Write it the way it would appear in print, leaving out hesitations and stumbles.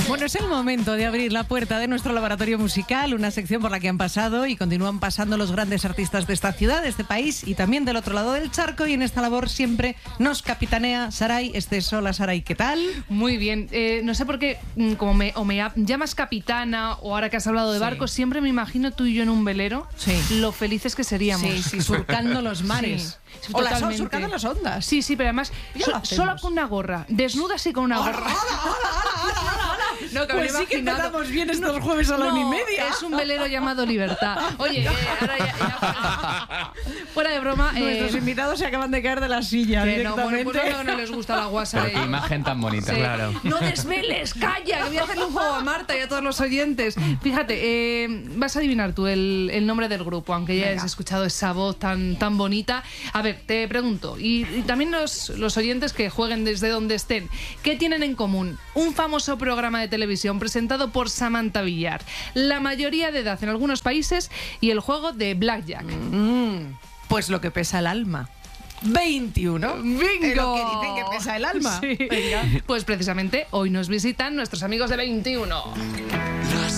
Bueno, es el momento de abrir la puerta de nuestro laboratorio musical, una sección por la que han pasado y continúan pasando los grandes artistas de esta ciudad, de este país y también del otro lado del charco, y en esta labor siempre nos Saray Esteso. Hola Saray, ¿qué tal? Muy bien, no sé por qué, como me llamas capitana o ahora que has hablado de barcos, siempre me imagino tú y yo en un velero, lo felices que seríamos. Sí, surcando los mares. Sí, o surcando las ondas. Sí, pero además solo con una gorra, desnudas y con una gorra. No, pues sí que empezamos bien estos jueves a la 1:30. Es un velero llamado Libertad. Oye, ahora ya fuera de broma. Nuestros invitados se acaban de caer de la silla directamente. No les gusta la guasa. Pero qué imagen tan bonita. Claro. No desveles, calla, que voy a hacerle un juego a Marta y a todos los oyentes. Fíjate, vas a adivinar tú el nombre del grupo, aunque ya has escuchado esa voz tan bonita. A ver, te pregunto, y también los oyentes que jueguen desde donde estén, ¿qué tienen en común? Un famoso programa de televisión presentado por Samantha Villar, la mayoría de edad en algunos países y el juego de Blackjack. Pues lo que pesa el alma. 21. ¡Bingo! Es lo que dicen que pesa el alma. Sí. Pues precisamente hoy nos visitan nuestros amigos de 21.